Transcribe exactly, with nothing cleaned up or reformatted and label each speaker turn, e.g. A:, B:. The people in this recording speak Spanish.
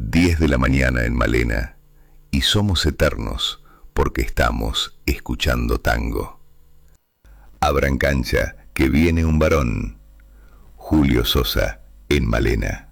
A: diez de la mañana en Malena, y somos eternos porque estamos escuchando tango. Abran cancha, que viene un varón. Julio Sosa, en Malena.